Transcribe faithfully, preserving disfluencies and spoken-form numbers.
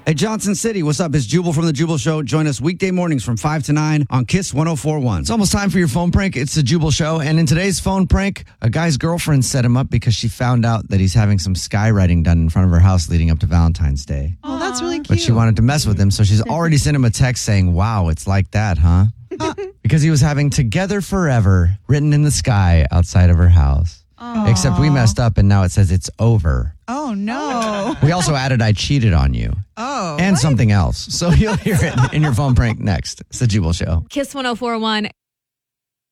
Hey, Johnson City, what's up? It's Jubal from The Jubal Show. Join us weekday mornings from five to nine on Kiss one oh four point one. It's almost time for your phone prank. It's The Jubal Show. And in today's phone prank, a guy's girlfriend set him up because she found out that he's having some skywriting done in front of her house leading up to Valentine's Day. Oh, that's really cute. But she wanted to mess with him, so she's already sent him a text saying, wow, it's like that, huh? Because he was having Together Forever written in the sky outside of her house. Aww. Except we messed up and now it says it's over. Oh, no. We also added I cheated on you. Oh. And what? something else. So you'll hear it in your phone prank next. It's The Jubal Show. Kiss one oh four point one.